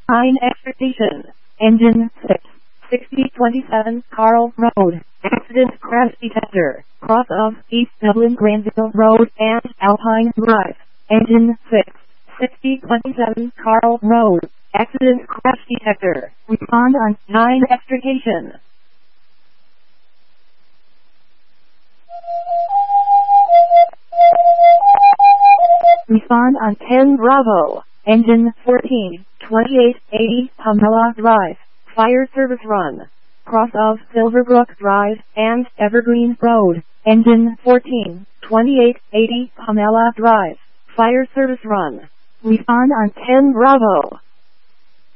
9 Expectation. Engine 6. 6027 Carl Road. Accident crash detector. Cross of East Dublin Granville Road and Alpine Drive. Engine 6. 6027 Carl Road. Accident crash detector. Respond on 9 Expectation. Respond on 10 Bravo. Engine 14, 2880 Pamela Drive. Fire service run. Cross of Silverbrook Drive and Evergreen Road. Engine 14, 2880 Pamela Drive. Fire service run. Respond on 10 Bravo.